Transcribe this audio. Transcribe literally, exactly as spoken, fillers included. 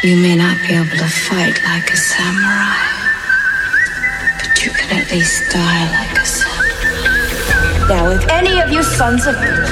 You may not be able to fight like a samurai, but you can at least die like a samurai. Now, if any of you sons of bitches